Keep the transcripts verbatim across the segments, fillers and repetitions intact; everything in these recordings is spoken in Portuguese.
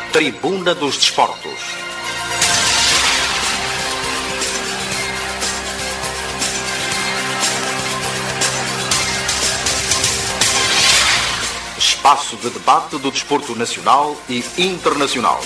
Tribuna dos Desportos. Espaço de debate do desporto nacional e internacional.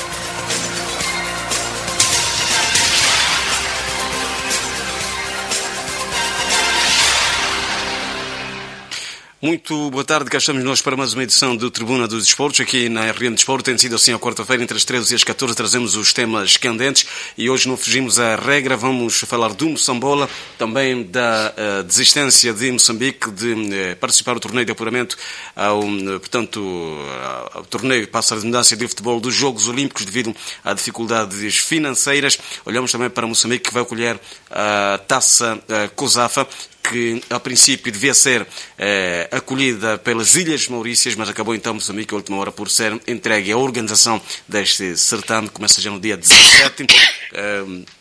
Muito boa tarde, cá estamos nós para mais uma edição do Tribuna dos Desportos, aqui na R M Desporto. Tem sido assim a quarta-feira, entre as treze e as catorze, trazemos os temas candentes e hoje não fugimos à regra, vamos falar do Moçambola, também da uh, desistência de Moçambique de uh, participar do torneio de apuramento ao, uh, portanto, uh, ao torneio para a redundância de futebol dos Jogos Olímpicos devido a dificuldades financeiras. Olhamos também para Moçambique, que vai colher a taça uh, COSAFA, que a princípio devia ser eh, acolhida pelas Ilhas Maurícias, mas acabou então Moçambique, a última hora, por ser entregue à organização deste certame, que começa já no dia dezassete. Eh,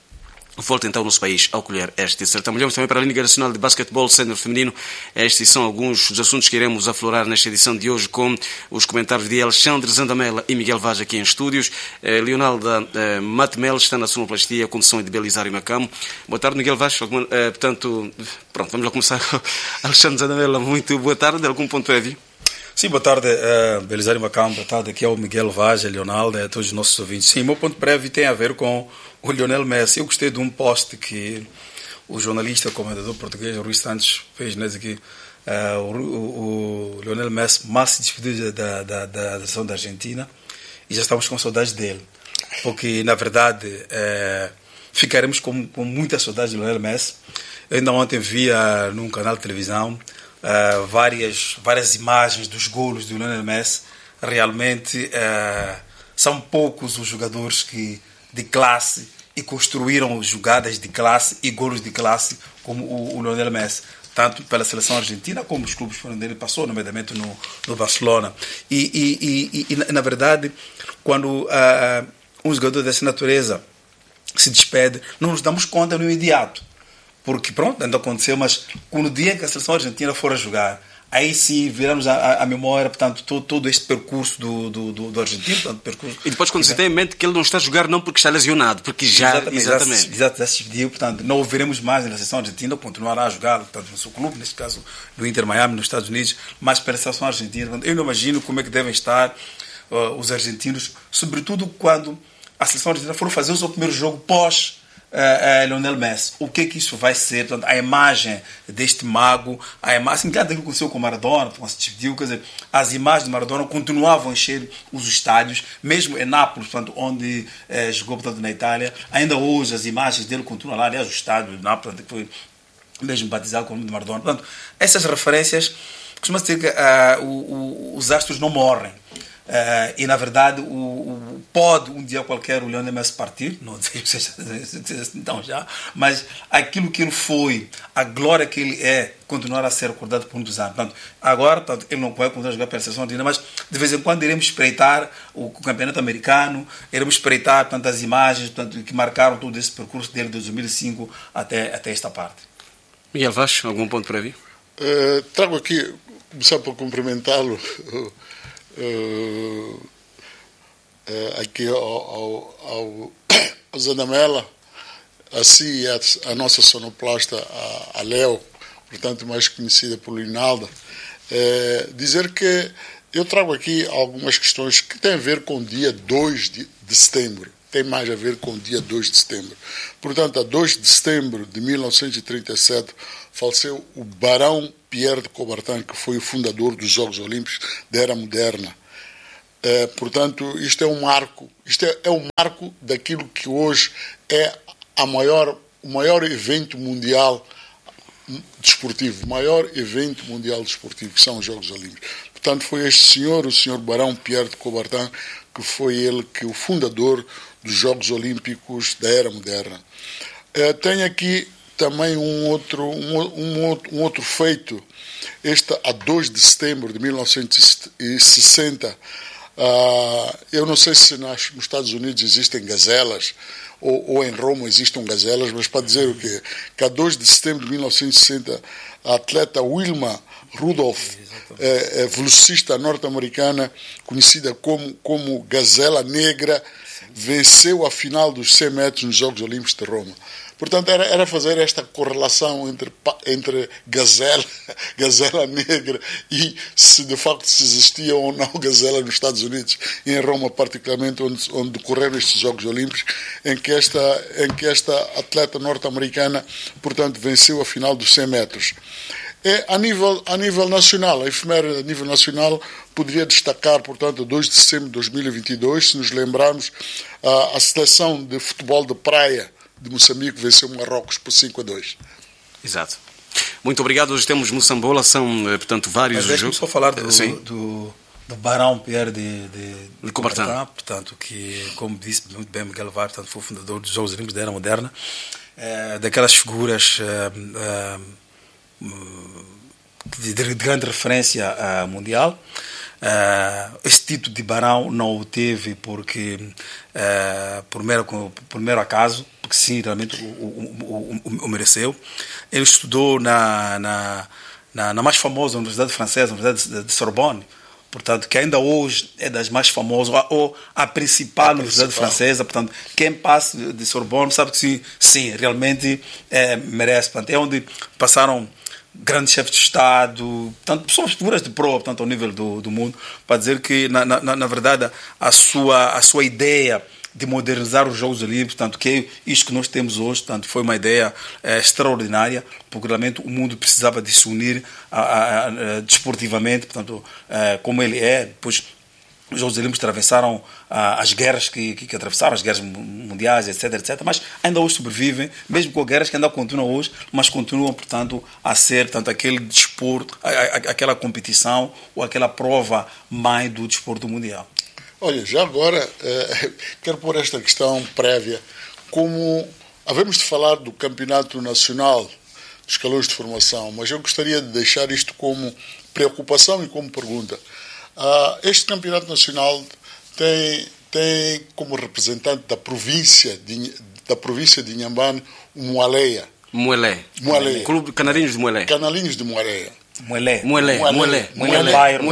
Volta então o nosso país a acolher este certame. Olhamos também para a Liga Nacional de Basquetebol Sénior Feminino. Estes são alguns dos assuntos que iremos aflorar nesta edição de hoje, com os comentários de Alexandre Zandamela e Miguel Vaz aqui em estúdios. Eh, Leonalda eh, Matemel está na sonoplastia, condução de Belisário Macamo. Boa tarde, Miguel Vaz. Alguma, eh, portanto, pronto, vamos lá começar. Alexandre Zandamela, muito boa tarde. Algum ponto prévio? Sim, boa tarde, uh, Belisário Macamo. Boa tarde, aqui é o Miguel Vaz, a Leonalda, a todos os nossos ouvintes. Sim, o meu ponto prévio tem a ver com o Lionel Messi. Eu gostei de um post que o jornalista, comendador português, Rui Santos, fez, né, que uh, o, o, o Lionel Messi mais se despediu da, da, da nação da Argentina e já estamos com saudades dele. Porque, na verdade, uh, ficaremos com, com muita saudade de Lionel Messi. Eu ainda ontem vi uh, num canal de televisão uh, várias, várias imagens dos golos do Lionel Messi. Realmente uh, são poucos os jogadores que de classe e construíram jogadas de classe e golos de classe como o, o Lionel Messi, tanto pela seleção argentina como os clubes por onde ele passou, nomeadamente no, no Barcelona. E, e, e, e, na verdade, quando uh, um jogador dessa natureza se despede, não nos damos conta no imediato, porque pronto, ainda aconteceu, mas no dia que a seleção argentina for a jogar, aí sim viramos a, a memória, portanto, todo, todo este percurso do, do, do, do argentino. Portanto, percurso, e depois, quando se tem em mente que ele não está a jogar não porque está lesionado, porque já... Exatamente. exatamente. Já, já se despediu, portanto, não o veremos mais na seleção argentina, continuará a jogar, portanto, no seu clube, neste caso, no Inter Miami, nos Estados Unidos, mas pela seleção argentina. Portanto, eu não imagino como é que devem estar uh, os argentinos, sobretudo quando a seleção argentina for fazer o seu primeiro jogo pós Uh, uh, Lionel Messi. O que é que isso vai ser? Portanto, a imagem deste mago, a imagem, assim, que aconteceu com o Maradona, quando se despediu, quer dizer, as imagens de Maradona continuavam a encher os estádios, mesmo em Nápoles, portanto, onde uh, jogou, portanto, na Itália. Ainda hoje as imagens dele continuam lá, aliás, o estádio de Nápoles, que foi mesmo batizado com o nome de Maradona. Portanto, essas referências, costuma dizer que uh, o, o, os astros não morrem. Uh, e na verdade o, o, pode um dia qualquer o Lionel Messi partir, não sei se seja então já, mas aquilo que ele foi, a glória que ele é, continuar a ser recordado por muitos anos. Portanto, agora, portanto, ele não vai continuar a jogar pela seleção argentina, mas de vez em quando iremos espreitar o, o campeonato americano, iremos espreitar, portanto, as imagens, portanto, que marcaram todo esse percurso dele de dois mil e cinco até, até esta parte. Miguel Vaz, algum ponto prévio? Uh, trago aqui, começar por cumprimentá-lo Uh, uh, aqui ao, ao, ao, ao Zandamela, assim a, a nossa sonoplasta, a, a Léo, portanto mais conhecida por Linalda, uh, dizer que eu trago aqui algumas questões que têm a ver com o dia dois de, de setembro, tem mais a ver com o dia dois de setembro. Portanto, a dois de setembro de mil novecentos e trinta e sete faleceu o Barão Pierre de Coubertin, que foi o fundador dos Jogos Olímpicos da Era Moderna. É, portanto, isto é um marco, isto é, é um marco daquilo que hoje é a maior, o maior evento mundial desportivo, o maior evento mundial desportivo, que são os Jogos Olímpicos. Portanto, foi este senhor, o senhor Barão Pierre de Coubertin, que foi ele que o fundador dos Jogos Olímpicos da Era Moderna. É, tem aqui também um outro, um, um, outro, um outro feito. Este, a dois de setembro de mil novecentos e sessenta, Uh, eu não sei se nas, nos Estados Unidos existem gazelas, ou, ou em Roma existem gazelas, mas para dizer o quê? Que a dois de setembro de mil novecentos e sessenta, a atleta Wilma Rudolph, é, é, velocista norte-americana, conhecida como, como Gazela Negra, venceu a final dos cem metros nos Jogos Olímpicos de Roma. Portanto, era, era fazer esta correlação entre, entre gazela, gazela negra e se de facto se existia ou não gazela nos Estados Unidos, e em Roma particularmente, onde, onde decorreram estes Jogos Olímpicos, em que esta, em que esta atleta norte-americana, portanto, venceu a final dos cem metros. É, a, nível, a nível nacional, a efeméride a nível nacional, poderia destacar, portanto, dois de setembro de dois mil e vinte e dois, se nos lembrarmos, a, a seleção de futebol de praia de Moçambique venceu Marrocos por cinco a dois. Exato. Muito obrigado. Hoje temos Moçambola, são, portanto, vários jogos. Deixa-me só falar do, Sim. do, do Barão Pierre de, de, de Coubertin, portanto, que, como disse muito bem Miguel Var, portanto, foi o fundador dos Jogos Olímpicos da Era Moderna, é, daquelas figuras é, é, de, de grande referência uh, mundial. Uh, este título de Barão não o teve porque uh, por, mero, por mero acaso, porque sim, realmente o, o, o, o mereceu. Ele estudou na, na, na, na mais famosa Universidade Francesa, a Universidade de, de Sorbonne, portanto, que ainda hoje é das mais famosas, ou a principal a Universidade principal. Francesa. Portanto, quem passa de Sorbonne sabe que sim, sim realmente é, merece. Portanto, é onde passaram grandes chefes de Estado, tanto pessoas figuras de prova, tanto ao nível do, do mundo, para dizer que, na, na, na verdade, a sua, a sua ideia de modernizar os Jogos Olímpicos, tanto que é isto que nós temos hoje, tanto foi uma ideia é, extraordinária, porque realmente o mundo precisava de se unir a, a, a, desportivamente, portanto, é, como ele é. Depois os Jogos Olímpicos atravessaram ah, as guerras que, que, que atravessaram, as guerras mundiais, etc, etc, mas ainda hoje sobrevivem, mesmo com guerras que ainda continuam hoje, mas continuam, portanto, a ser, tanto aquele desporto, a, a, aquela competição ou aquela prova mãe do desporto mundial. Olha, já agora, eh, quero pôr esta questão prévia, como havemos de falar do Campeonato Nacional dos Escalões de Formação, mas eu gostaria de deixar isto como preocupação e como pergunta. Uh, este campeonato nacional tem, tem como representante da província de, da província de Inhambane o Moaleia. Moelé. Moaleia. Clube Canarinhos de Moelé. Canarinhos de Moaleia. Moelé. Moelé. Moelé. Moelé.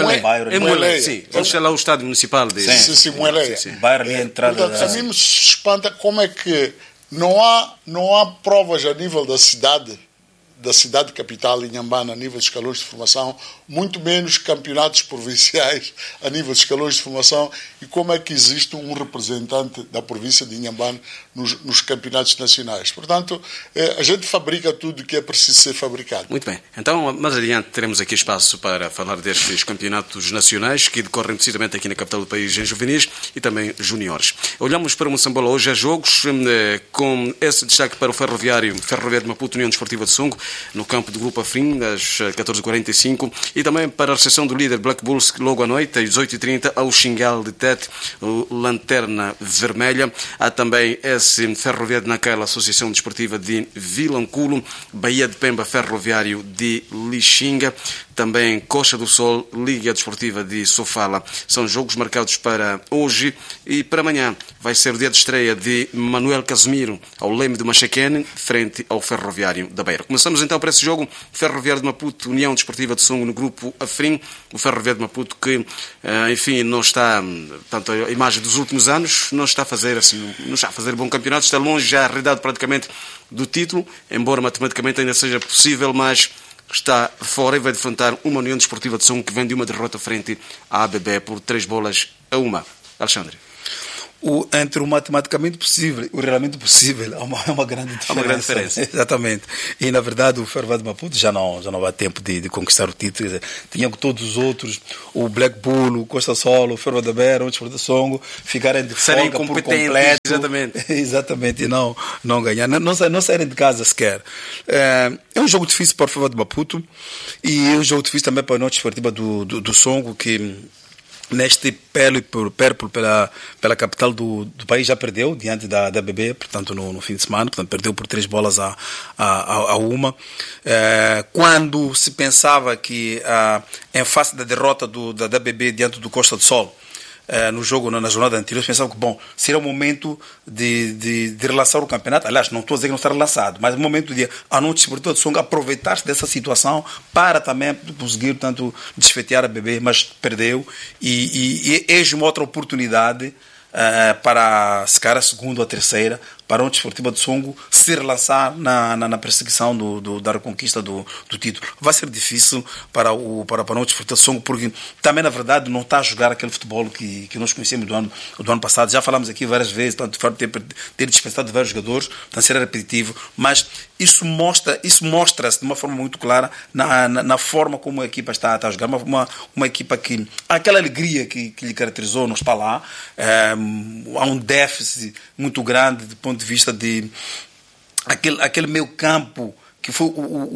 É Moelé, sim. Onde é lá o estádio municipal de... Sim, sim, sim, Moelé. Bairro ali, entrada. Portanto, a mim me espanta como é que não há, não há provas a nível da cidade, da cidade capital, Inhambane, a nível de escalões de formação, muito menos campeonatos provinciais a nível de escalões de formação, e como é que existe um representante da província de Inhambane nos, nos campeonatos nacionais. Portanto, eh, a gente fabrica tudo que é preciso ser fabricado. Muito bem. Então, mais adiante, teremos aqui espaço para falar destes campeonatos nacionais que decorrem precisamente aqui na capital do país, em juvenis e também juniores. Olhamos para o Moçambola hoje a jogos, eh, com esse destaque para o Ferroviário, Ferroviário de Maputo, União Desportiva de Songo, no campo do Grupo Afrim, às catorze e quarenta e cinco, e também para a recepção do líder Black Bulls, logo à noite, às dezoito e trinta, ao Xingal de Tete, o Lanterna Vermelha. Há também esse Ferroviário de Naquela, Associação Desportiva de Vilanculo, Bahia de Pemba, Ferroviário de Lixinga, também Costa do Sol, Liga Desportiva de Sofala. São jogos marcados para hoje, e para amanhã vai ser o dia de estreia de Manuel Casimiro ao Leme de Machaquene, frente ao Ferroviário da Beira. Começamos então para esse jogo, Ferroviário de Maputo, União Desportiva de Songo, no Grupo Afrim. O Ferroviário de Maputo que, enfim, não está, tanto a imagem dos últimos anos, não está a fazer assim, não está a fazer bom campeonato, está longe já a realidade praticamente do título, embora matematicamente ainda seja possível, mas está fora e vai defrontar uma União Desportiva de Songo que vem de uma derrota frente à A B B por três bolas a uma. Alexandre. O, entre o matematicamente possível e o realmente possível há uma, uma grande diferença. Há uma grande diferença. Exatamente. E, na verdade, o Ferroviário de Maputo já não, já não há tempo de, de conquistar o título. Quer dizer, tinham que todos os outros, o Black Bull, o Costa Solo, o Ferroviário da Beira, o Desporto de Songo, ficarem de serem folga por completo. Exatamente. Exatamente. E não, não ganhar. Não, não, não saírem de casa sequer. É, é um jogo difícil para o Ferroviário de Maputo e é um jogo difícil também para a União Desportiva do, do, do Songo, que neste périplo pela, pela capital do, do país já perdeu diante da, da B B, portanto no, no fim de semana, portanto perdeu por três bolas a, a, a uma. É, quando se pensava que a, em face da derrota do, da, da B B diante do Costa do Sol, Uh, no jogo, na, na jornada anterior, pensavam que, bom, seria o momento de, de, de relançar o campeonato. Aliás, não estou a dizer que não está relançado, mas o momento de a União Desportiva de Songo aproveitar-se dessa situação para também conseguir, portanto, desfetear a B B, mas perdeu. E, e, e eis uma outra oportunidade uh, para, se calhar, a segunda ou a terceira, para a União Desportiva de Songo se relançar na, na, na perseguição do, do, da reconquista do, do título. Vai ser difícil para, o, para, para a União Desportiva de Songo, porque também, na verdade, não está a jogar aquele futebol que, que nós conhecemos do ano, do ano passado. Já falamos aqui várias vezes, tanto de ter, ter dispensado vários jogadores, portanto, ser repetitivo, mas isso mostra, isso mostra-se de uma forma muito clara na, na, na forma como a equipa está, está a jogar. Uma, uma, uma equipa que, aquela alegria que, que lhe caracterizou, não está lá. É, há um déficit muito grande de ponto de vista de aquele, aquele meio campo que foi o,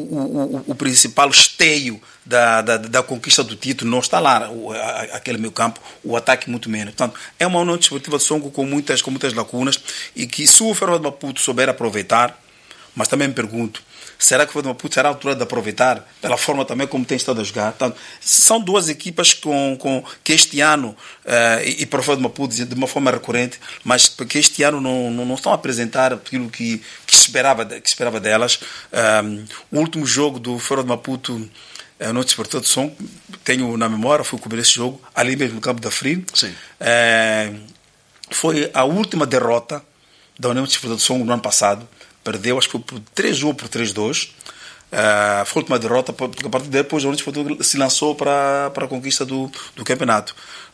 o, o, o principal esteio da, da, da conquista do título, não está lá o, a, aquele meio campo, o ataque muito menos. Portanto, é uma União Desportiva de Songo com muitas, com muitas lacunas, e que se o Ferro de Maputo souber aproveitar, mas também me pergunto, será que o Ferro de Maputo será a altura de aproveitar pela forma também como tem estado a jogar? Portanto, são duas equipas com, com, que este ano, uh, e, e para o Ferro de Maputo de uma forma recorrente, mas que este ano não, não, não estão a apresentar aquilo que, que, esperava, que esperava delas. Um, o último jogo do Ferro de Maputo uh, no Desportivo de Songo, tenho na memória, fui cobrir esse jogo, ali mesmo no campo da Frim. Sim. Uh, foi a última derrota da União Desportiva de Songo no ano passado. Perdeu, acho que foi por três um ou por três dois. Uh, foi a última derrota, porque a partir de depois a União Desportiva se lançou para, para a conquista do, do campeonato.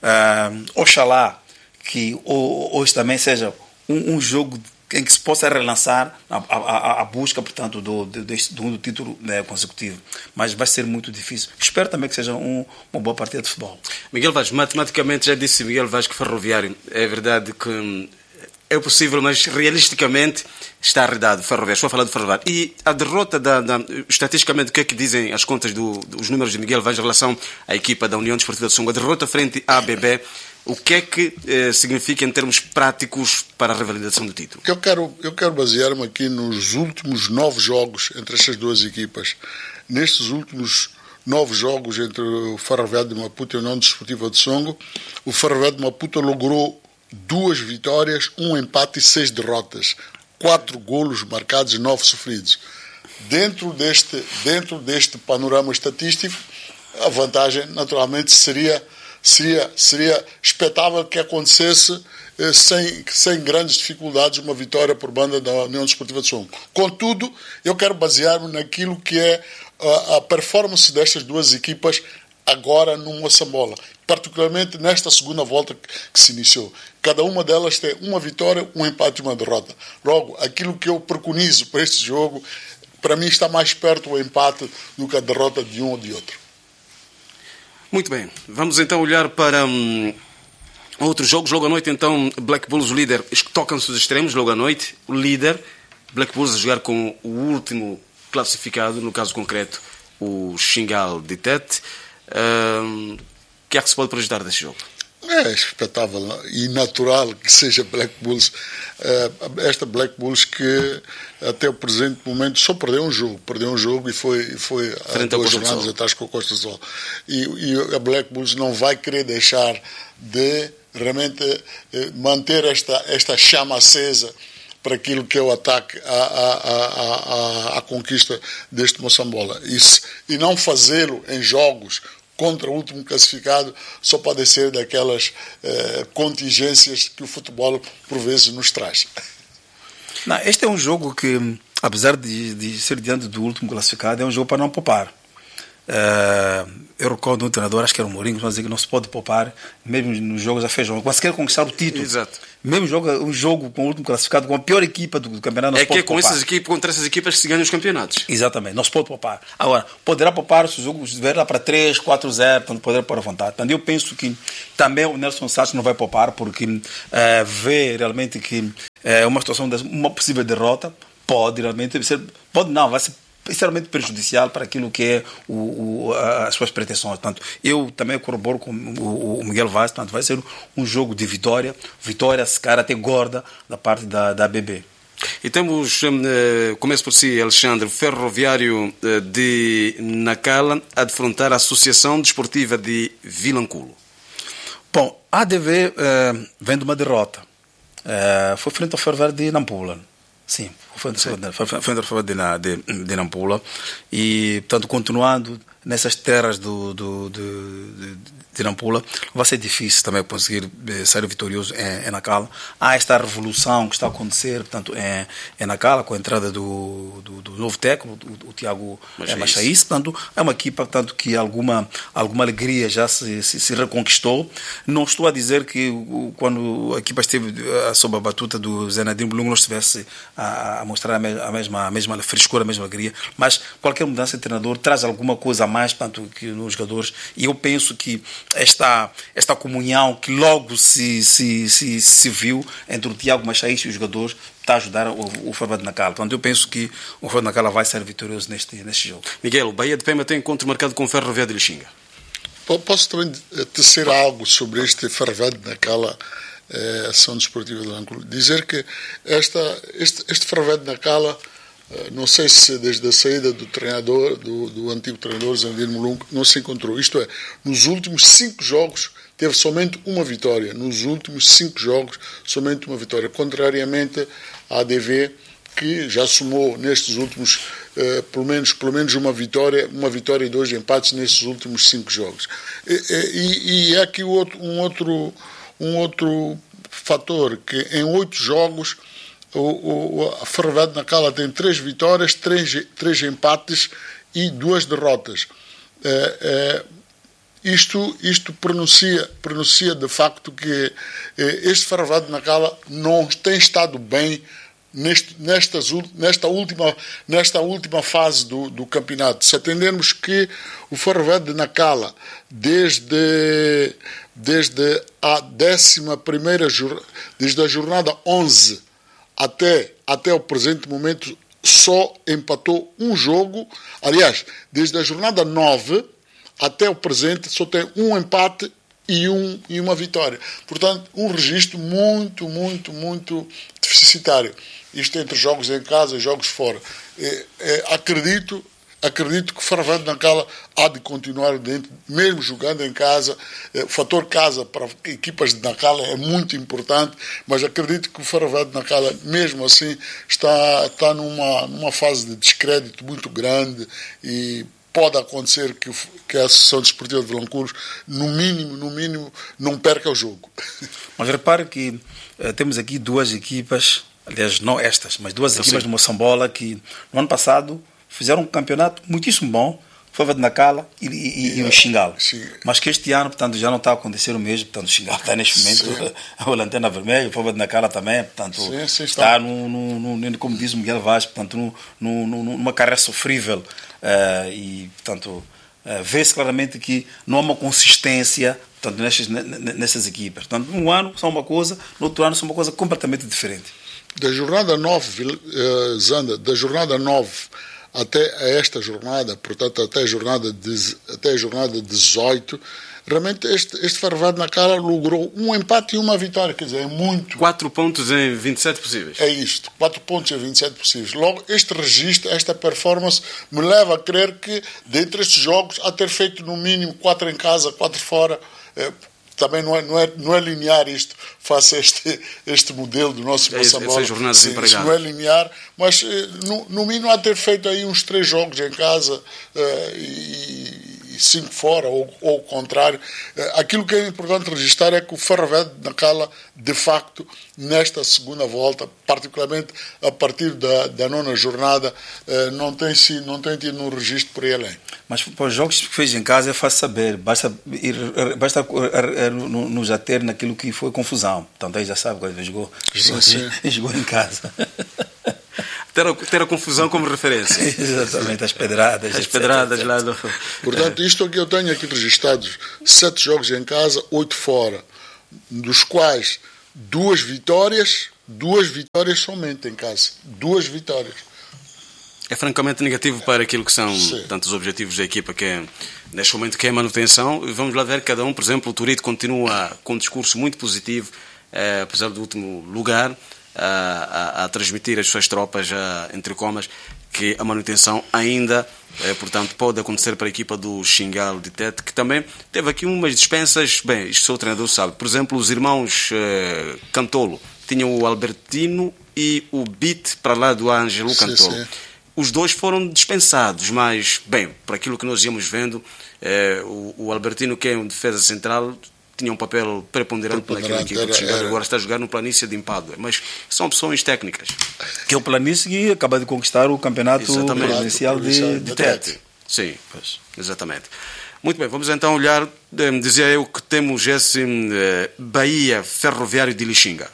Uh, oxalá que hoje também seja um, um jogo em que se possa relançar a, a, a busca, portanto, do, do, do título, né, consecutivo. Mas vai ser muito difícil. Espero também que seja um, uma boa partida de futebol. Miguel Vaz, matematicamente já disse Miguel Vaz que Ferroviário, é verdade que é possível, mas realisticamente está arredado Ferroviário. Estou a falar do Ferroviário. E a derrota, da, da, estatisticamente, o que é que dizem as contas, do, dos números de Miguel Vaz em relação à equipa da União Desportiva de Songo? A derrota frente à B B, o que é que eh, significa em termos práticos para a revalidação do título? Eu quero, eu quero basear-me aqui nos últimos nove jogos entre estas duas equipas. Nestes últimos nove jogos entre o Ferroviário de Maputo e a União Desportiva de Songo, o Ferroviário de Maputo logrou duas vitórias, um empate e seis derrotas. Quatro golos marcados e nove sofridos. Dentro deste, dentro deste panorama estatístico, a vantagem, naturalmente, seria, seria, seria expectável que acontecesse eh, sem, sem grandes dificuldades uma vitória por banda da União Desportiva de Songo. Contudo, eu quero basear-me naquilo que é a, a performance destas duas equipas agora no Moçambola, particularmente nesta segunda volta que se iniciou. Cada uma delas tem uma vitória, um empate e uma derrota. Logo, aquilo que eu preconizo para este jogo, para mim está mais perto o empate do que a derrota de um ou de outro. Muito bem, vamos então olhar para um, outros jogos. Logo à noite, então, Black Bulls, o líder, tocam-se os extremos, logo à noite, o líder, Black Bulls a jogar com o último classificado, no caso concreto, o Xingal de Tete. Um, o que é que se pode projetar desse jogo? É expectável e natural que seja Black Bulls. Uh, esta Black Bulls que até o presente momento só perdeu um jogo, perdeu um jogo e foi, foi há duas jornadas atrás com a Costa do Sol. E, e a Black Bulls não vai querer deixar de realmente uh, manter esta, esta chama acesa para aquilo que é o ataque à, à, à, à, à conquista deste Moçambola. Isso, e não fazê-lo em jogos contra o último classificado só pode ser daquelas eh, contingências que o futebol por vezes nos traz. Não, este é um jogo que, apesar de, de ser diante do último classificado, é um jogo para não poupar. Uh, eu recordo um treinador, acho que era o Mourinho, mas dizer que não se pode poupar mesmo nos jogos a feijão, mas quer conquistar o título. Exato. Mesmo jogo, um jogo com o último classificado, com a pior equipa do, do campeonato, não é se pode poupar. É que é com essas equipes, contra essas equipas que se ganham os campeonatos. Exatamente, não se pode poupar. Agora, poderá poupar se o jogo estiver lá para três, quatro zero, portanto, poderá pôr à vontade. Portanto, eu penso que também o Nelson Santos não vai poupar, porque uh, vê realmente que é uh, uma situação, de uma possível derrota pode realmente ser, pode não, vai ser extremamente prejudicial para aquilo que é o, o, as suas pretensões. Portanto, eu também corroboro com o, o Miguel Vaz, portanto, vai ser um jogo de vitória, vitória, se cara até gorda, da parte da, da B B. E temos, uh, começo por si, Alexandre, Ferroviário uh, de Nacala a defrontar a Associação Desportiva de Vilanculo. Bom, a A D V uh, vem de uma derrota. Uh, foi frente ao Ferroviário de Nampula. Sim, foi frente ao Ferroviário de, de, de Nampula. E, portanto, continuando nessas terras do, do, do, de, de Nampula, vai ser difícil também conseguir sair vitorioso em, em Nacala. Há esta revolução que está a acontecer, portanto, em, em Nacala, com a entrada do, do, do novo técnico, o, o Tiago Machaísse. Portanto, é uma equipa, portanto, que alguma, alguma alegria já se, se, se reconquistou. Não estou a dizer que quando a equipa esteve sob a batuta do Zé Nadim Bulungo não estivesse a, a mostrar a mesma, a mesma frescura, a mesma alegria, mas qualquer mudança de treinador traz alguma coisa a mais, portanto, que nos jogadores, e eu penso que esta, esta comunhão que logo se, se, se, se viu entre o Tiago Machaísse e os jogadores está a ajudar o, o Ferroviário de Nacala. Portanto, eu penso que o Ferroviário de Nacala vai ser vitorioso neste, neste jogo. Miguel, o Bahia de Pemba tem encontro marcado com o Ferroviário de Lixinga. Posso também tecer algo sobre este Ferroviário de Nacala, eh, ação desportiva de Lanculo? Dizer que esta, este, este Ferroviário de Nacala, não sei se desde a saída do treinador, do, do antigo treinador Zandir Mulungu, não se encontrou. Isto é, nos últimos cinco jogos teve somente uma vitória. Nos últimos cinco jogos, somente uma vitória. Contrariamente à A D V, que já somou nestes últimos, eh, pelo menos, pelo menos uma vitória, uma vitória e dois empates nestes últimos cinco jogos. E, e, e é aqui outro, um, outro, um outro fator, que em oito jogos O, o, a Ferroviário de Nacala tem três vitórias, três, três empates e duas derrotas. É, é, isto isto pronuncia, pronuncia de facto que é, este Ferroviário de Nacala não tem estado bem neste, nestas, nesta, última, nesta última fase do, do campeonato. Se atendermos que o Ferroviário de Nacala, desde, desde a décima primeira, desde a jornada onze, Até, até o presente momento, só empatou um jogo. Aliás, desde a jornada nove até o presente, só tem um empate e, um, e uma vitória. Portanto, um registro muito, muito, muito deficitário. Isto entre jogos em casa e jogos fora. É, é, acredito... Acredito que o Ferroviário de Nacala há de continuar dentro, mesmo jogando em casa. O fator casa para equipas de Nacala é muito importante, mas acredito que o Ferroviário de Nacala, mesmo assim, está, está numa, numa fase de descrédito muito grande e pode acontecer que, que a Associação Desportiva de Vilanculos, no mínimo, no mínimo, não perca o jogo. Mas repare que uh, temos aqui duas equipas, aliás, não estas, mas duas Eu equipas sei. de Moçambola que no ano passado fizeram um campeonato muitíssimo bom, foi de Nacala e, e, e o Xingala. Sim. Mas que este ano, portanto, já não está a acontecer o mesmo. Portanto, o Xingala está neste momento a lanterna vermelha, o Foi de Nacala também, portanto, sim, sim, está, no, no, no, como diz o Miguel Vaz, portanto, no, no, no, numa carreira sofrível. Uh, e, portanto, uh, vê-se claramente que não há uma consistência, portanto, nestas, nessas equipas. Portanto, um ano são uma coisa, no outro ano são uma coisa completamente diferente. Da jornada nove, uh, Zanda, da jornada nove até a esta jornada, portanto até a jornada, de, até a jornada dezoito, realmente este, este Ferroviário de Nacala logrou um empate e uma vitória, quer dizer, é muito... Quatro pontos em vinte e sete possíveis. É isto, quatro pontos em vinte e sete possíveis. Logo, este registro, esta performance, me leva a crer que, dentre estes jogos, a ter feito no mínimo quatro em casa, quatro fora, é, também não é, não, é, não é linear isto, face a este, este modelo do nosso Moçambola. Essas jornadas empregadas. Não é linear, mas no, no mínimo há ter feito aí uns três jogos em casa uh, e, e cinco fora, ou, ou o contrário. Uh, aquilo que é importante registrar é que o Ferroviário de Nacala, de facto, nesta segunda volta, particularmente a partir da, da nona jornada, uh, não, tem, não tem tido um registro por aí além. Mas para os jogos que fez em casa é fácil saber, basta, ir, basta nos ater naquilo que foi confusão. Portanto, aí já sabe quando jogou, jogou, sim, sim. jogou em casa. Ter a, ter a confusão como referência. Exatamente, as pedradas. As etcétera, pedradas etcétera. lá do... Portanto, isto aqui eu tenho aqui registrados sete jogos em casa, oito fora, dos quais duas vitórias, duas vitórias somente em casa. Duas vitórias. É francamente negativo para aquilo que são tantos objetivos da equipa, que é, neste momento, que é a manutenção. Vamos lá ver cada um. Por exemplo, o Turito continua com um discurso muito positivo, eh, apesar do último lugar, a, a, a transmitir as suas tropas, a, entre comas, que a manutenção ainda, eh, portanto, pode acontecer para a equipa do Xingal de Tete, que também teve aqui umas dispensas, bem, isto só o treinador sabe. Por exemplo, os irmãos eh, Cantolo, tinham o Albertino e o Bit para lá do Ângelo Sim, Cantolo. sim. Os dois foram dispensados, mas, bem, por aquilo que nós íamos vendo, eh, o, o Albertino, que é um defesa central, tinha um papel preponderante, Preponderante, naquela equipa de era- Xingal, era- agora está a jogar no Planície de Empadua. Mas são opções técnicas. Que é o Planície que acaba de conquistar o campeonato Exatamente. presidencial de, de Tete. Sim, exatamente. Muito bem, vamos então olhar, eh, dizia eu que temos esse eh, Bahia Ferroviário de Lixinga.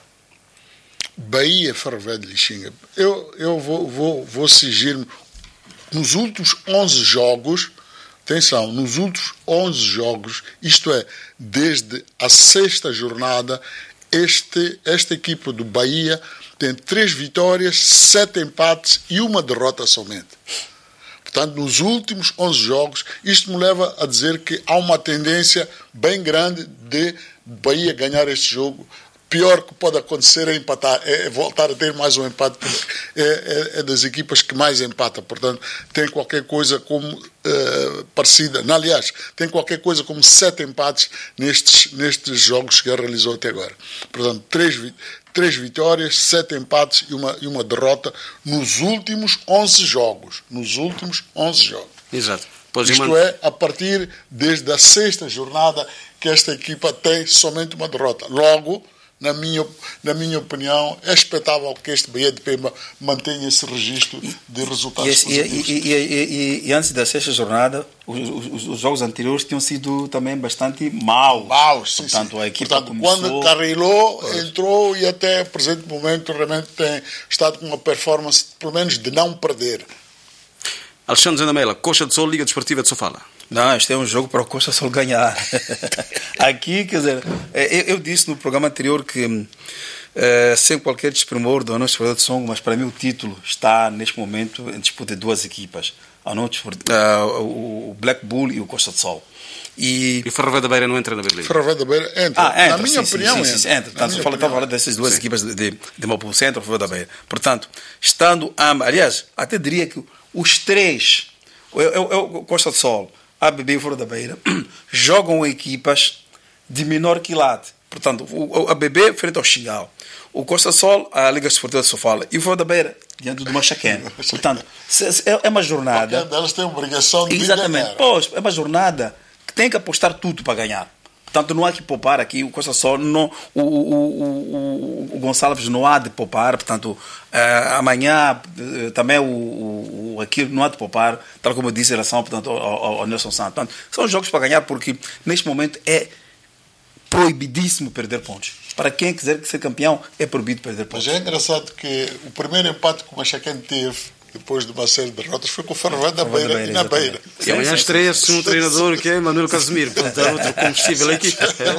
Bahia Ferroviário de Lixinga. Eu, eu vou, vou, vou sigir-me. Nos últimos onze jogos, atenção, nos últimos onze jogos, isto é, desde a sexta jornada, este, esta equipa do Bahia tem três vitórias, sete empates e uma derrota somente. Portanto, nos últimos onze jogos, isto me leva a dizer que há uma tendência bem grande de Bahia ganhar este jogo. Pior que pode acontecer é empatar, é voltar a ter mais um empate, porque é, é, é das equipas que mais empata. Portanto, tem qualquer coisa como uh, parecida. Não, aliás, tem qualquer coisa como sete empates nestes, nestes jogos que realizou até agora. Portanto, três, três vitórias, sete empates e uma, e uma derrota nos últimos onze jogos. Nos últimos onze jogos. Exato. Pois Isto irmão- é, a partir desde a sexta jornada que esta equipa tem somente uma derrota. Logo, na minha, na minha opinião, é expectável que este Bahia de Pemba mantenha esse registro de E, resultados esse- e- positivos. e- e- e- e- e antes da sexta jornada, os, os- os jogos anteriores tinham sido também bastante maus. Maus, sim, Portanto, sim. a equipa Portanto, começou... quando Carrilou entrou e até o presente momento realmente tem estado com uma performance, pelo menos, de não perder. Alexandre Zandamela, Coxa de Sol, Liga Desportiva de Sofala. Não, este é um jogo para o Costa Sol ganhar. Aqui, quer dizer, eu, eu disse no programa anterior que, eh, sem qualquer desprimor do nosso jogador de som, mas para mim o título está neste momento em disputa de duas equipas, a noite, uh, o Black Bull e o Costa de Sol. E, E Ferroviário da Beira não entra na Berlim. Ferroviário da Beira entra. Ah, entra, na minha sim, opinião, sim, sim, entra. sim, entra. Na Portanto, minha eu estava a falar opinião. dessas duas Sim. equipas de, de, de Maputo Centro e Ferroviário da Beira. Portanto, estando ambas, aliás, até diria que os três, o, o, o Costa de Sol, A B B e o Ferroviário da Beira, jogam equipas de menor quilate. Portanto, o, o A B B frente ao Xingal, o Costa Sol, a Liga Esportiva de Sofala e o Ferroviário da Beira diante do Machaquén. Portanto, se- se- é é uma jornada. Qualquer delas tem a obrigação de Exatamente. ganhar. Pois, é uma jornada que tem que apostar tudo para ganhar. Portanto, não há que poupar aqui. O Costa Sol, não, o, o, o, o, o Gonçalves não há de poupar. Portanto, eh, amanhã eh, também o, o, o Aquilo não há de poupar, tal como eu disse em relação portanto, ao, ao, ao Nelson Santos. Portanto, são jogos para ganhar porque neste momento é proibidíssimo perder pontos. Para quem quiser ser campeão, é proibido perder Mas pontos. é engraçado que o primeiro empate que o Machaquén teve, depois de uma série de derrotas, foi com o Ferroviário da Ferroviário da Beira e Beira, na Beira. exatamente. E amanhã Sim, sim, estreia-se um treinador que é Manuel Casimiro. Portanto, é outro combustível aqui.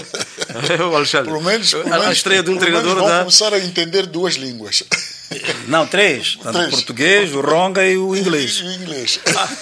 É o Alexandre. Pelo menos, pelo a, menos, a estreia de um pelo menos treinador vão da... começar a entender duas línguas. Não, três. Portanto, Três. O português, o ronga e o inglês. E o inglês.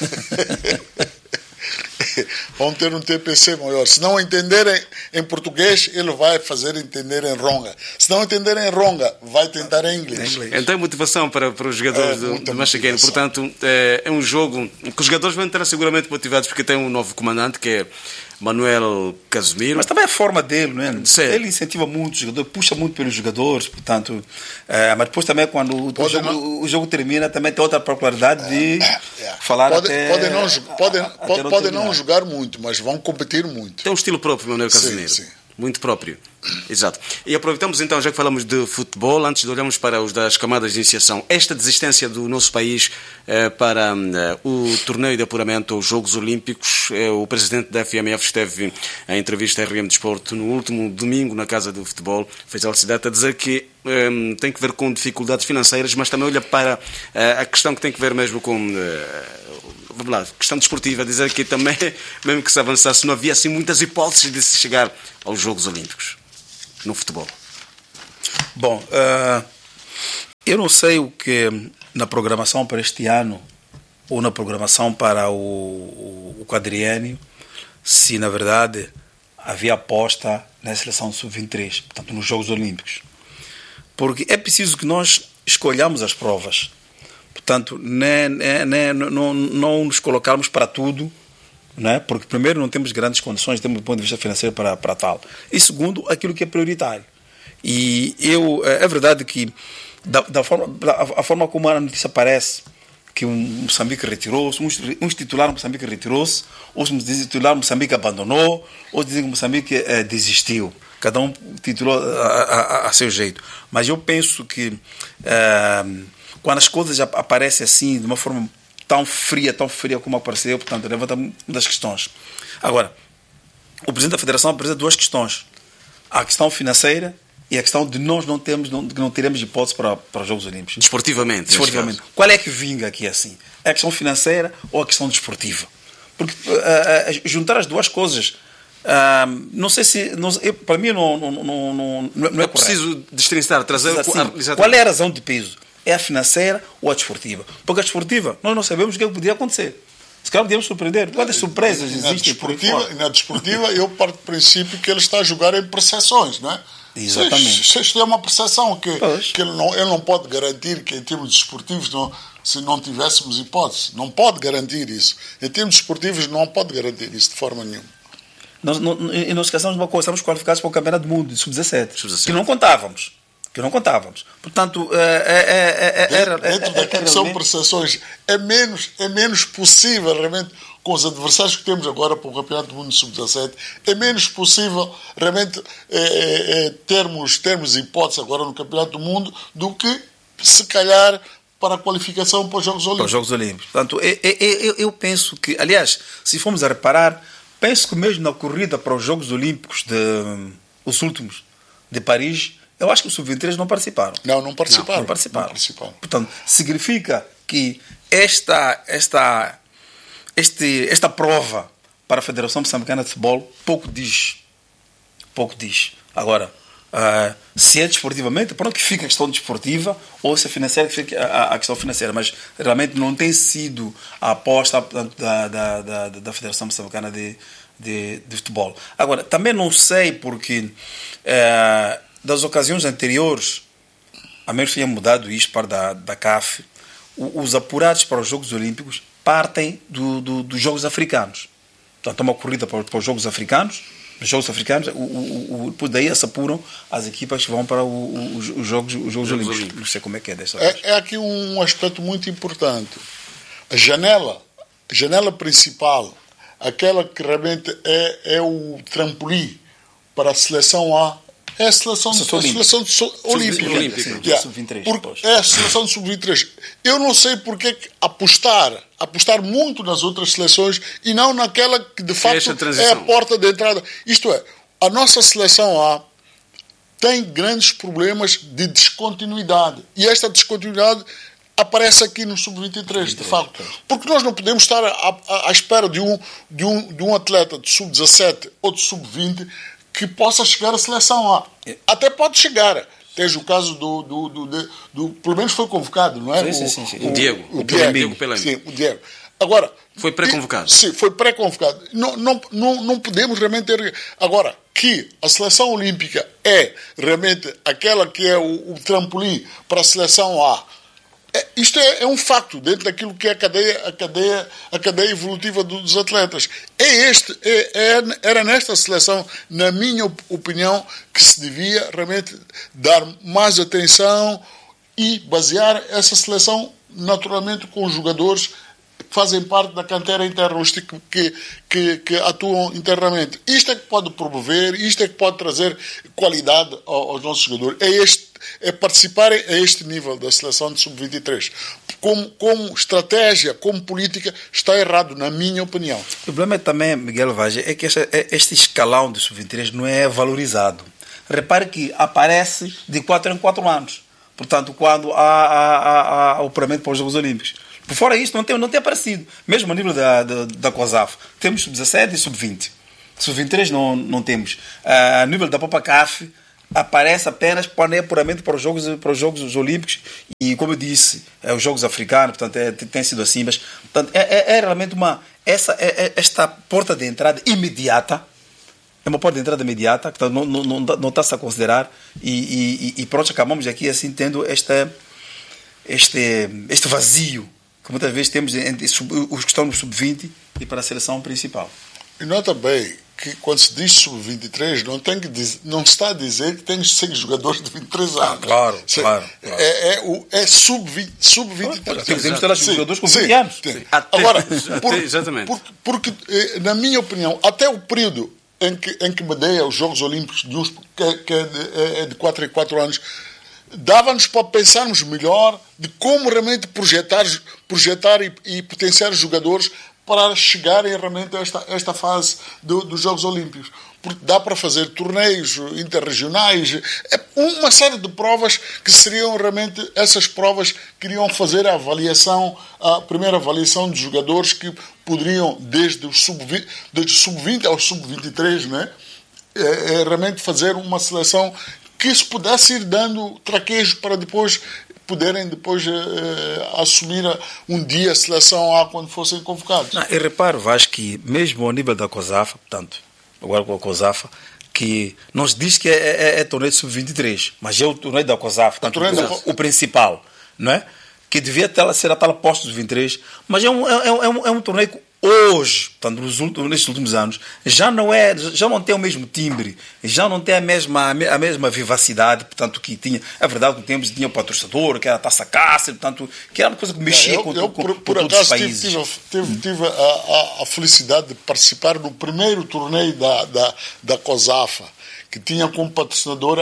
Vão ter um T P C maior. Se não entenderem em português, ele vai fazer entender em ronga. Se não entenderem em ronga, vai tentar em inglês. Então é motivação para, para os jogadores É, do, muita do Machaquén. motivação. Portanto, é, é um jogo que os jogadores vão estar seguramente motivados porque tem um novo comandante que é Manuel Casimiro. Mas também é a forma dele, não é? Sim. Ele incentiva muito os jogadores, puxa muito pelos jogadores, portanto. eh, mas depois também, quando o, Pode jogo, não- o jogo termina, também tem outra particularidade de É. falar Pode- até. podem não, jo- podem, a- até pode- não podem terminar. não jogar muito, mas vão competir muito. Tem um estilo próprio, Manuel Sim, Casimiro. sim. Muito próprio. Exato. E aproveitamos então, já que falamos de futebol, antes de olharmos para os das camadas de iniciação, esta desistência do nosso país eh, para eh, o torneio de apuramento aos Jogos Olímpicos, eh, o presidente da F M F esteve em entrevista à R M Desporto no último domingo na Casa do Futebol, fez a cidade a dizer que eh, tem que ver com dificuldades financeiras, mas também olha para eh, a questão que tem que ver mesmo com... Eh, vamos lá, questão desportiva, dizer que também, mesmo que se avançasse, não havia assim muitas hipóteses de se chegar aos Jogos Olímpicos no futebol. Bom, eh, eu não sei o que na programação para este ano ou na programação para o, o, o quadriênio, se na verdade havia aposta na seleção sub vinte e três, portanto nos Jogos Olímpicos. Porque é preciso que nós escolhamos as provas. Portanto, né, né, né, não, não nos colocarmos para tudo, né? Porque primeiro não temos grandes condições, temos do ponto de vista financeiro para, para tal. E segundo, aquilo que é prioritário. E eu, é verdade que da, da forma, da, a forma como a notícia aparece, que um Moçambique retirou-se, uns, uns titularam Moçambique retirou-se, outros titularam Moçambique abandonou, outros dizem que Moçambique é, desistiu. Cada um titulou a, a, a seu jeito. Mas eu penso que é, quando as coisas aparecem assim, de uma forma tão fria, tão fria como apareceu, portanto, levanta muitas questões. Agora, o Presidente da Federação apresenta duas questões. A questão financeira e a questão de nós não termos, não, não teremos hipótese para, para os Jogos Olímpicos. Desportivamente. Desportivamente. Qual é que vinga aqui assim? É a questão financeira ou a questão desportiva? Porque uh, uh, juntar as duas coisas, uh, não sei se... Não, eu, para mim não, não, não, não, não é, é preciso destrinçar, trazer... Assim, a, qual é a razão de peso? É a financeira ou a desportiva? Porque a desportiva, nós não sabemos o que podia acontecer. Se calhar podíamos surpreender. Quantas surpresas na existem por aí fora? Na desportiva, eu parto do princípio que ele está a jogar em percepções, não é? Exatamente. Se isto é uma percepção que, que ele, não, ele não pode garantir que em termos desportivos, não, se não tivéssemos hipótese, não pode garantir isso. Em termos desportivos, não pode garantir isso de forma nenhuma. Nós, não, e não esqueçamos de uma coisa, estamos qualificados para o Campeonato do Mundo de sub dezassete, que não contávamos. Que não contávamos. Portanto, é, é, é, era, dentro é, daquilo é, que são percepções, é menos, é menos possível realmente, com os adversários que temos agora para o Campeonato do Mundo de sub dezassete, é menos possível realmente é, é, é, termos, termos hipótese agora no Campeonato do Mundo do que, se calhar, para a qualificação para os Jogos Olímpicos. Para os Jogos Olímpicos. Portanto, eu, eu, eu penso que, aliás, se formos a reparar, penso que mesmo na corrida para os Jogos Olímpicos, de, os últimos, de Paris, eu acho que os sub vinte e três não participaram. Não, não participaram. Não, não participaram. Não participaram. Portanto, significa que esta, esta, este, esta prova para a Federação Moçambicana de Futebol pouco diz. Pouco diz. Agora, uh, se é desportivamente, pronto, que fica a questão desportiva, ou se é financeira, que fica a, a questão financeira. Mas realmente não tem sido a aposta da, da, da, da Federação Moçambicana de, de, de Futebol. Agora, também não sei porque... Uh, das ocasiões anteriores, a menos que tenha mudado isto para da, da C A F, os apurados para os Jogos Olímpicos partem do, do, dos Jogos Africanos. Portanto, uma corrida para, para os Jogos Africanos, os Jogos Africanos, o, o, o, depois daí se apuram as equipas que vão para o, o, os, os Jogos, os Jogos Olímpicos. Olímpicos. Não sei como é que é desta vez. É, é aqui um aspecto muito importante. A janela, a janela principal, aquela que realmente é, é o trampolim para a seleção A, é a seleção, a seleção so, olímpica. olímpica. Yeah. sub vinte e três, Por, é a seleção de sub vinte e três. Eu não sei porque apostar, apostar muito nas outras seleções e não naquela que de facto é a porta de entrada. Isto é, a nossa seleção A tem grandes problemas de descontinuidade. E esta descontinuidade aparece aqui no sub vinte e três, de facto. Porque nós não podemos estar à, à, à espera de um, de, um, de um atleta de sub dezassete ou de sub vinte que possa chegar à seleção A. Até pode chegar. Tens o caso do, do, do, do, do... Pelo menos foi convocado, não é? Sim, sim, sim. O, o Diego. O, o Diego. Diego Pelém. Sim, o Diego. Agora... Foi pré-convocado. Sim, foi pré-convocado. Não, não, não, não podemos realmente ter... Agora, que a seleção olímpica é realmente aquela que é o, o trampolim para a seleção A. É, isto é, é um facto dentro daquilo que é a cadeia, a cadeia, a cadeia evolutiva dos atletas. É este, é, é, era nesta seleção, na minha opinião, que se devia realmente dar mais atenção e basear essa seleção naturalmente com os jogadores que fazem parte da cantera interna, os que, que, que atuam internamente. Isto é que pode promover, isto é que pode trazer qualidade aos nossos jogadores. É este é participarem a este nível da seleção de sub vinte e três. Como, como estratégia, como política, está errado, na minha opinião. O problema é também, Miguel Vage, é que este, este escalão de sub vinte e três não é valorizado. Repare que aparece de quatro em quatro anos. Portanto, quando há, há, há, há o apuramento para os Jogos Olímpicos. Por fora isto, não tem, não tem aparecido. Mesmo a nível da, da, da COSAF, temos sub dezassete e sub vinte. sub vinte e três não, não temos. A nível da própria C A F, aparece apenas quando é apuramento para os Jogos, para os Jogos Olímpicos e, como eu disse, é os Jogos Africanos, portanto, é, tem sido assim, mas portanto, é, é, é realmente uma... Essa, é, é, esta porta de entrada imediata, é uma porta de entrada imediata, que não, não, não, não está-se a considerar e, e, e pronto, acabamos aqui assim tendo esta... este, este vazio que muitas vezes temos entre os que estão no sub vinte e para a seleção principal. E nota bem que quando se diz sub vinte e três, não, tem que dizer, não se está a dizer que tem seis jogadores de vinte e três anos. Ah, claro, se, claro, claro. É, é, o, é sub vinte e três. Temos que ter jogadores com vinte anos. Sim. Até, Agora, até, por, exatamente. Por, porque, na minha opinião, até o período em que, em que medeia os Jogos Olímpicos, de uns, que, que é de, é de quatro em quatro anos, dava-nos para pensarmos melhor de como realmente projetar, projetar e, e potenciar os jogadores para chegarem realmente a esta, esta fase do, dos Jogos Olímpicos. Porque dá para fazer torneios interregionais, é uma série de provas que seriam realmente, essas provas que iriam fazer a avaliação, a primeira avaliação dos jogadores que poderiam, desde o sub vinte, desde o sub vinte ao sub vinte e três, né, é, é realmente fazer uma seleção que se pudesse ir dando traquejos para depois poderem depois eh, assumir um dia a seleção A quando fossem convocados. Não, eu reparo, Vasco, que mesmo ao nível da COSAFA, portanto, agora com a COSAFA, que nos diz que é, é, é torneio de sub vinte e três, mas é o torneio da COSAFA, portanto, o, da... o principal, não é? Que devia ter, ser a tal aposta dos vinte e três, mas é um, é, é um, é um torneio que hoje, portanto, nos últimos, nestes últimos anos, já não, é, já não tem o mesmo timbre, já não tem a mesma, a mesma vivacidade, portanto, que tinha. É verdade que temos tinha o patrocinador, que era a Taça Cássio, portanto, que era uma coisa que mexia eu, com, eu, com, por, com por todos acaso, os países. Tive, tive, tive a, a, a felicidade de participar no primeiro torneio da, da, da COSAFA, que tinha como patrocinadora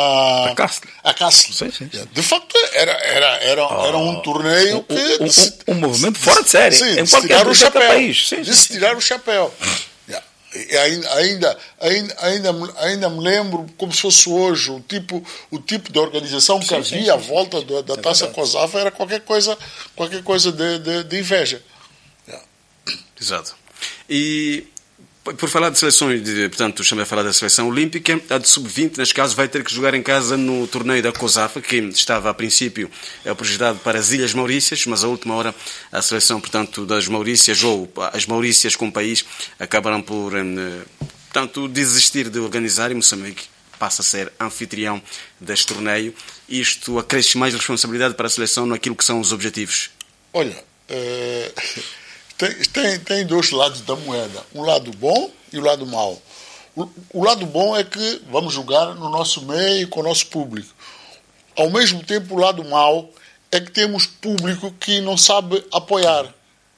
a, a Cássio. A Cássio. Sim, sim, sim. De facto, era, era, era, oh, era um torneio que... Um, um, se, um movimento fora de série. Sim, em de qualquer tirar o chapéu. País. Sim, de sim, se tirar o chapéu. Yeah. E ainda, ainda, ainda, ainda, ainda me lembro, como se fosse hoje, o tipo, o tipo de organização que sim, havia sim, à volta da, da Taça COSAFA era qualquer coisa, qualquer coisa de, de, de inveja. Yeah. Exato. E... Por falar de seleções, de, portanto, chamei a falar da seleção olímpica, a de sub vinte, neste caso, vai ter que jogar em casa no torneio da COSAFA, que estava, a princípio, projetado para as Ilhas Maurícias, mas, à última hora, a seleção, portanto, das Maurícias, ou as Maurícias como país, acabaram por, portanto, desistir de organizar, e Moçambique passa a ser anfitrião deste torneio. Isto acresce mais responsabilidade para a seleção naquilo que são os objetivos. Olha... É... Tem, tem, tem dois lados da moeda, um lado bom e o lado mau. O, o lado bom é que vamos jogar no nosso meio com o nosso público. Ao mesmo tempo, o lado mau é que temos público que não sabe apoiar,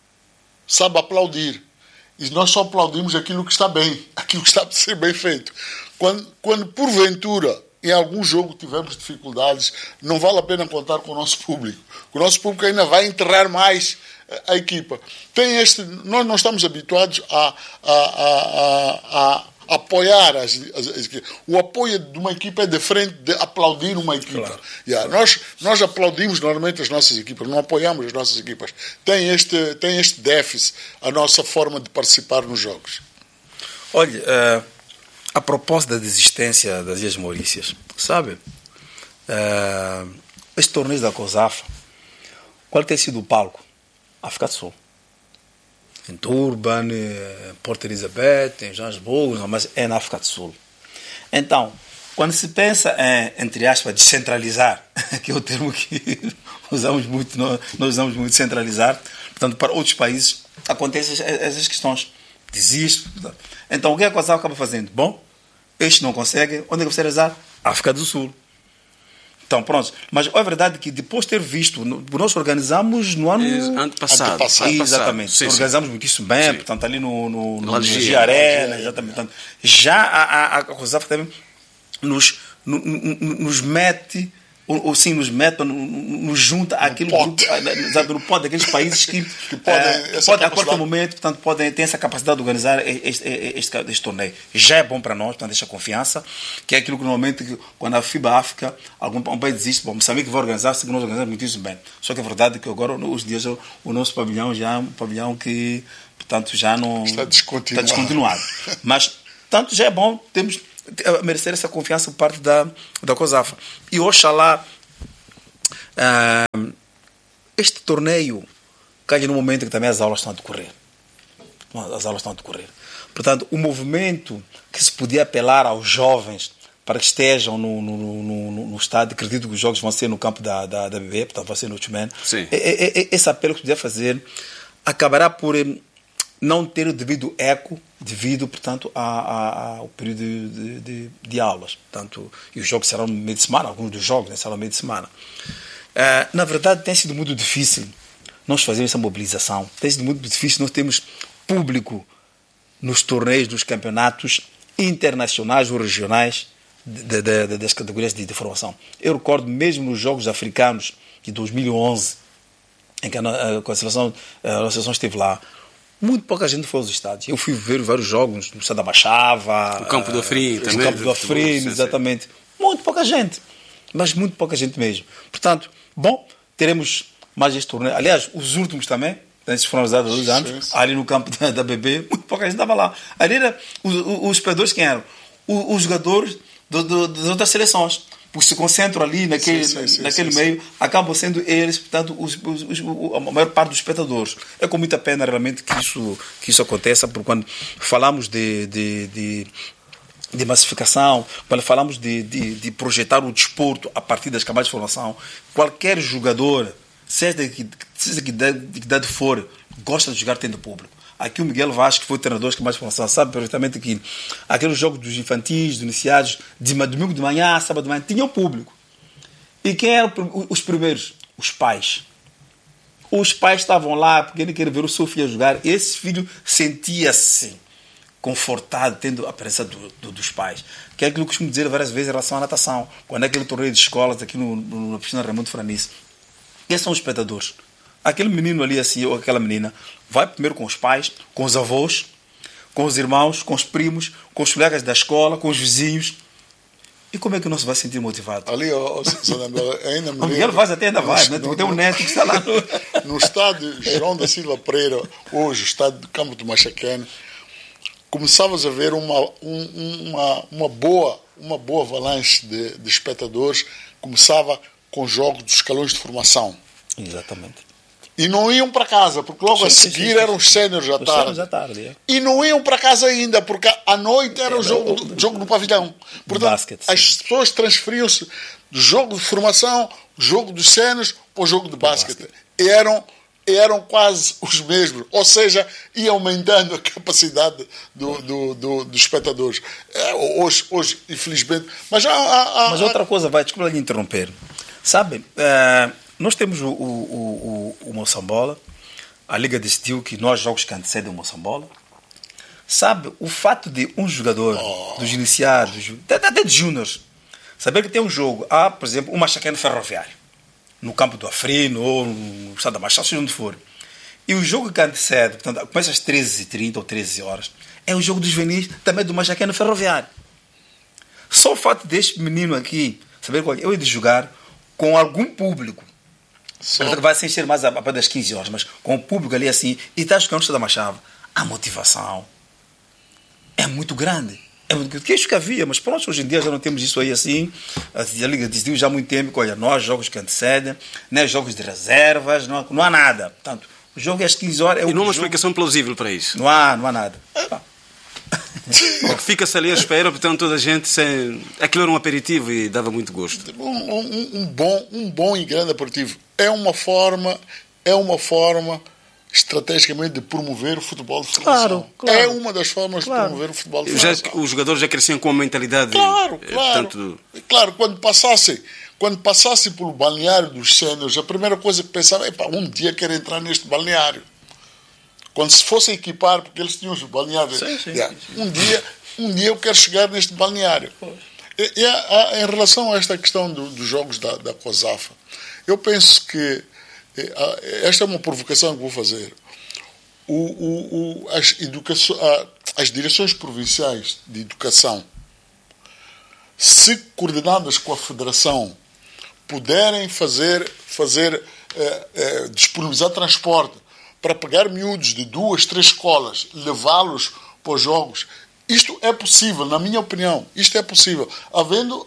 sabe aplaudir. E nós só aplaudimos aquilo que está bem, aquilo que está a ser bem feito. Quando, quando porventura, em algum jogo tivemos dificuldades, não vale a pena contar com o nosso público. O nosso público ainda vai enterrar mais a equipa. Tem este, nós não estamos habituados a, a, a, a, a apoiar as, as, as equipes. O apoio de uma equipa é diferente de aplaudir uma equipa. Claro. Yeah. Nós, nós aplaudimos normalmente as nossas equipas, não apoiamos as nossas equipas. Tem este, tem este déficit a nossa forma de participar nos jogos. Olha, uh, a propósito da desistência das Ilhas Maurícias, sabe, uh, este torneio da COSAFA, qual tem sido o palco? África do Sul. Em Durban, em Porto Elizabeth, em Joanesburgo, mas é na África do Sul. Então, quando se pensa em, entre aspas, descentralizar, que é o termo que usamos muito, nós, nós usamos muito, centralizar, portanto, para outros países, acontecem essas questões. Desiste. Então, o que a COSAFA acaba fazendo? Bom, este não consegue, onde é que você usar? África do Sul. Então, pronto. Mas é verdade que depois de ter visto, nós organizamos no ano... Ano passado. passado. Exatamente. Sim, organizamos sim. muitíssimo bem, sim. portanto, ali no, no, no, no G Arena, exatamente. Portanto, já a, a, a COSAFA também nos, no, no, nos mete, ou, ou sim, nos mete, nos junta àquele grupo, no pote daqueles países que, que podem, uh, podem a qualquer momento, portanto, podem ter essa capacidade de organizar este, este, este, este torneio. Já é bom para nós, portanto, deixa confiança, que é aquilo que normalmente, quando a FIBA África, algum um país desiste, bom, Moçambique vai organizar, se nós organizamos muitíssimo bem. Só que é verdade que agora, os dias, o nosso pavilhão já é um pavilhão que, portanto, já não... Está descontinuado. Está descontinuado. Mas, tanto já é bom, temos... a merecer essa confiança por parte da, da COSAFA. E oxalá uh, este torneio caia no momento que também as aulas estão a decorrer. As aulas estão a decorrer. Portanto, o movimento que se podia apelar aos jovens para que estejam no, no, no, no, no estádio. Acredito que os jogos vão ser no campo da, da, da B B, portanto vai ser no Chumene. Esse apelo que podia fazer acabará por não ter o devido eco devido, portanto, a, a, ao período de, de, de aulas. Portanto, e os jogos serão no meio de semana, alguns dos jogos né, serão no meio de semana. Uh, na verdade, tem sido muito difícil nós fazermos essa mobilização. Tem sido muito difícil nós termos público nos torneios, nos campeonatos internacionais ou regionais de, de, de, das categorias de, de formação. Eu recordo mesmo nos Jogos Africanos de dois mil e onze, em que a, a, a, seleção, a seleção esteve lá, muito pouca gente foi aos estádios. Eu fui ver vários jogos no estado da Baixava, o Campo do Afrim, uh, também. O Campo do Afrim, exatamente. Muito pouca gente, mas muito pouca gente mesmo. Portanto, bom, teremos mais este torneio. Aliás, os últimos também, esses foram usados há dois anos, ali no campo da, da B B, muito pouca gente estava lá. Ali era, os, os jogadores quem eram? Os, os jogadores do, do, das outras seleções. Porque se concentram ali naquele, sim, sim, sim, naquele sim, meio, sim. acabam sendo eles, portanto, os, os, os, a maior parte dos espectadores. É com muita pena realmente que isso, que isso aconteça, porque quando falamos de, de, de, de massificação, quando falamos de, de, de projetar o desporto a partir das camadas de formação, qualquer jogador, seja de que, seja de que idade for, gosta de jogar tendo público. Aqui o Miguel Vaz, que foi o treinador de camadas de formação, sabe perfeitamente que aqueles jogos dos infantis, dos iniciados, de domingo de manhã, sábado de manhã, tinham público. E quem eram os primeiros? Os pais. Os pais estavam lá porque ele queria ver o seu filho jogar. Esse filho sentia-se confortado tendo a presença do, do, dos pais. Que é aquilo que eu costumo dizer várias vezes em relação à natação. Quando é aquele torneio de escolas aqui no, no, na piscina Raimundo Franice. Quem são os espectadores? Aquele menino ali, assim, ou aquela menina, vai primeiro com os pais, com os avós, com os irmãos, com os primos, com os colegas da escola, com os vizinhos. E como é que não se vai sentir motivado? Ali, ó, ainda me o Miguel Vaz até ainda vai, né? Tem um neto que está lá no... no estádio João da Silva Pereira, hoje, o estádio do Campo do Machaquene, começavas a ver uma, um, uma, uma, boa, uma boa avalanche de, de espectadores. Começava com jogos dos escalões de formação. Exatamente. E não iam para casa, porque logo sim, a seguir sim, sim, eram os séniores à tarde. à tarde é. E não iam para casa ainda, porque à noite era o jogo, o, jogo no pavilhão. Portanto, basket, as pessoas transferiam-se do jogo de formação, jogo dos séniores, para o jogo de basquete. E eram, eram quase os mesmos. Ou seja, ia aumentando a capacidade do, do, do, dos espectadores. Hoje, hoje, infelizmente... Mas, há, há, há, mas outra coisa, vai, desculpa lhe interromper. Sabe... Uh... Nós temos o, o, o, o Moçambola, a Liga decidiu que nós jogos que antecedem o Moçambola. Sabe, o fato de um jogador oh. dos iniciados, até de júniores, saber que tem um jogo, há, por exemplo, um Machaquene Ferroviário, no campo do Afrino ou no estado da Machado, seja onde for. E o jogo que antecede, portanto, começa às treze e trinta ou treze horas, é o jogo dos juvenis também do Machaquene Ferroviário. Só o fato deste menino aqui, saber qual é, eu ia de jogar com algum público. Só. Vai se encher mais a partir das quinze horas, mas com o público ali assim, e está jogando o da Machava, a motivação é muito grande. É muito grande. Que isso que havia, mas pronto, hoje em dia já não temos isso aí assim. A Liga decidiu já há muito tempo que, olha, não há jogos que antecedem, nem jogos de reservas, não há, não há nada. Portanto, o jogo é às quinze horas. É e não há uma jogo... explicação plausível para isso? Não há, não há nada. Fica-se ali à espera, portanto toda a gente sem... aquilo era um aperitivo e dava muito gosto. Um, um, um, bom, um bom e grande aperitivo. É uma forma, é uma forma estrategicamente de promover o futebol de formação. Claro, claro. É uma das formas claro. de promover o futebol de formação. Já, os jogadores já cresciam com uma mentalidade... Claro, claro. Portanto... Claro, quando passassem quando passasse pelo balneário dos séniores, a primeira coisa que pensava é, um dia quero entrar neste balneário. Quando se fossem equipar, porque eles tinham os balneários, sim, sim, yeah, sim, sim. Um, dia, um dia eu quero chegar neste balneário. E, e a, a, em relação a esta questão do, dos jogos da, da COSAFA, eu penso que a, esta é uma provocação que vou fazer. O, o, o, as, educação, a, as direções provinciais de educação, se coordenadas com a Federação, puderem fazer, fazer eh, eh, disponibilizar transporte para pegar miúdos de duas, três escolas, levá-los para os jogos, isto é possível, na minha opinião, isto é possível, havendo,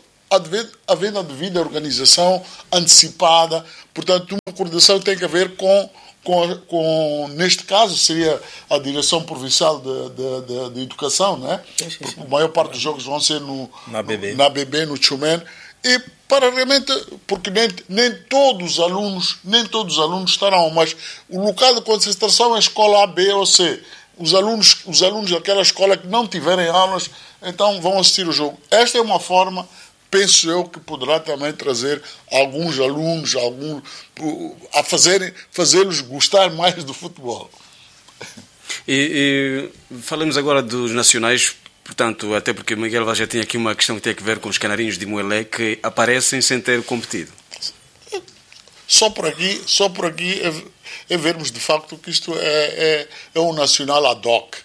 havendo a devida organização antecipada, portanto, uma coordenação tem que haver com, com, com, neste caso, seria a Direção Provincial de, de, de, de Educação, né? Sim, sim, sim. A maior parte dos jogos vão ser no, na B B, no, na B B, no Tchumene, e para realmente, porque nem, nem todos os alunos, nem todos os alunos estarão, mas o local de concentração é a escola A, B ou C. Os alunos, os alunos daquela escola que não tiverem aulas, então vão assistir o jogo. Esta é uma forma, penso eu, que poderá também trazer alguns alunos algum, a fazerem, fazê-los gostar mais do futebol. E, e falamos agora dos nacionais, portanto, até porque o Miguel Vaz já tinha aqui uma questão que tem a ver com os canarinhos de Moelé, que aparecem sem ter competido. Só por aqui, só por aqui é, é vermos de facto que isto é, é, é um nacional ad hoc.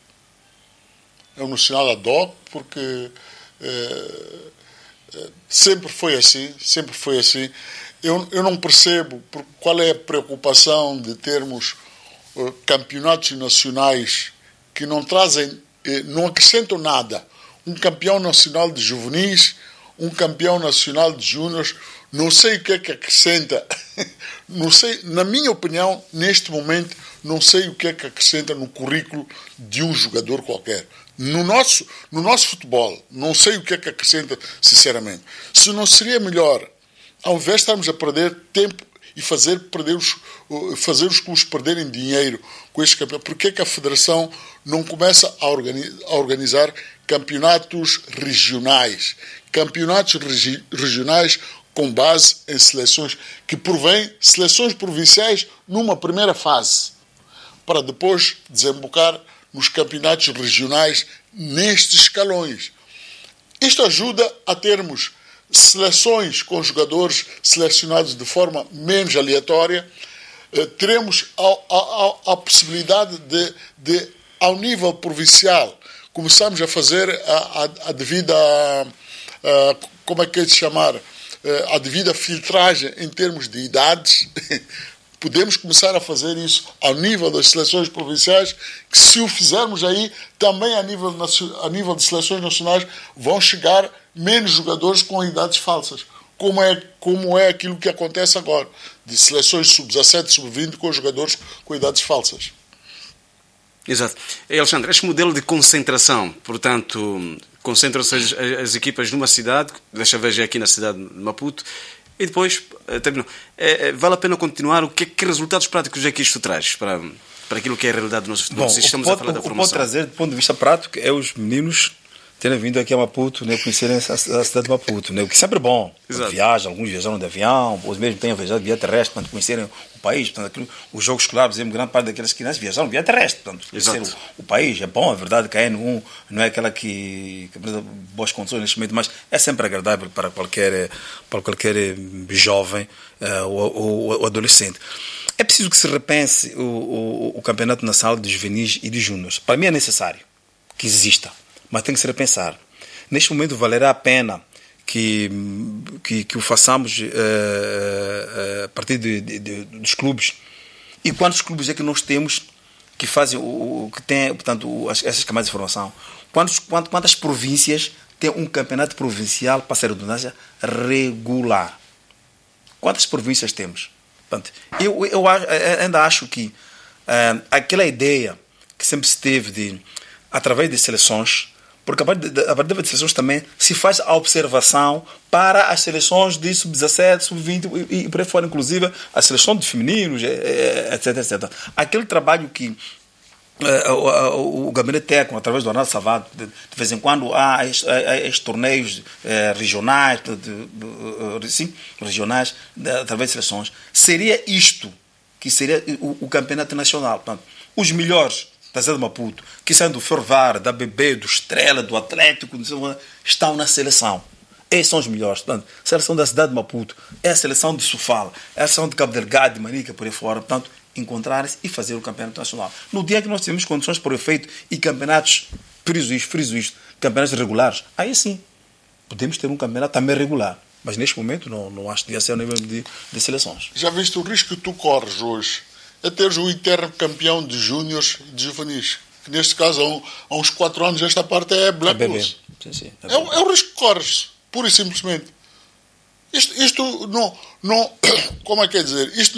É um nacional ad hoc porque é, é, sempre foi assim, sempre foi assim. Eu, eu não percebo qual é a preocupação de termos uh, campeonatos nacionais que não trazem, eh, não acrescentam nada. Um campeão nacional de juvenis, um campeão nacional de júniores, não sei o que é que acrescenta, não sei, na minha opinião, neste momento, não sei o que é que acrescenta no currículo de um jogador qualquer. No nosso, no nosso futebol, não sei o que é que acrescenta, sinceramente. Se não seria melhor, ao invés de estarmos a perder tempo e fazer, perder os, fazer os clubes perderem dinheiro com este campeonato, porque é que a Federação não começa a organizar, a organizar campeonatos regionais? Campeonatos regi, regionais com base em seleções, que provém seleções provinciais numa primeira fase, para depois desembocar nos campeonatos regionais nestes escalões. Isto ajuda a termos seleções com jogadores selecionados de forma menos aleatória. Eh, teremos a, a, a possibilidade de, de, ao nível provincial, começarmos a fazer a, a, a devida, a, como é que é de chamar, a devida filtragem em termos de idades. Podemos começar a fazer isso ao nível das seleções provinciais, que se o fizermos aí, também a nível, a nível de seleções nacionais, vão chegar menos jogadores com idades falsas, como é, como é aquilo que acontece agora, de seleções sub dezassete, sub vinte, com jogadores com idades falsas. Exato. Alexandre, este modelo de concentração, portanto, concentram-se as, as equipas numa cidade, desta vez é aqui na cidade de Maputo, e depois terminou. É, é, vale a pena continuar? O que, que resultados práticos é que isto traz para, para aquilo que é a realidade do nosso futebol? Bom, Se estamos pode, a falar da o que formação. pode trazer, do ponto de vista prático, é os meninos terem vindo aqui a Maputo, né, conhecerem a, a cidade de Maputo, né, o que sempre é bom. Viajam, alguns viajaram de avião, os mesmos têm viajado de via terrestre, portanto, conhecerem o país. Portanto, aquilo, os jogos escolares, grande parte daquelas crianças viajaram via terrestre, portanto, conhecer o, o país. É bom, é verdade que a N um não é aquela que, que apresenta boas condições neste momento, mas é sempre agradável para qualquer, para qualquer jovem uh, ou, ou, ou adolescente. É preciso que se repense o, o, o campeonato nacional de juvenis e de júniores. Para mim é necessário que exista, mas tem que se repensar. Neste momento valerá a pena que, que, que o façamos uh, uh, a partir de, de, de, dos clubes. E quantos clubes é que nós temos que fazem o, o que tem, portanto, o, as, essas camadas de formação? Quantos, quantas, quantas províncias têm um campeonato provincial, para ser redundância, regular? Quantas províncias temos? Portanto, eu, eu ainda acho que uh, aquela ideia que sempre se teve de, através de seleções, porque a partir das seleções também se faz a observação para as seleções de sub dezassete, sub vinte e, e por aí fora, inclusive a seleção de femininos, etc, etcétera. Aquele trabalho que uh, o, o gabinete técnico, através do Arnaldo Savado, de, de vez em quando há estes torneios uh, regionais, de, de, de, sim, regionais, de, através de seleções, seria isto que seria o, o campeonato nacional. Portanto, os melhores da cidade de Maputo, que saem do Fervar, da B B, do Estrela, do Atlético, estão na seleção. Esses são os melhores. Portanto, a seleção da cidade de Maputo é a seleção de Sofala, é a seleção de Cabo Delgado, de Manica, por aí fora. Portanto, encontrarem-se e fazer o campeonato nacional. No dia que nós temos condições para o efeito e campeonatos, friso isto, friso isto, campeonatos regulares, aí sim, podemos ter um campeonato também regular. Mas neste momento não, não acho que devia ser o nível de, de seleções. Já viste o risco que tu corres hoje? É teres o eterno campeão de júniores e de juvenis. Que neste caso, há, um, há uns quatro anos, esta parte é Black Bulls. Sim, sim, é, é, é o risco que corres, pura e simplesmente. Isto, isto não, não. Como é que é dizer? Isto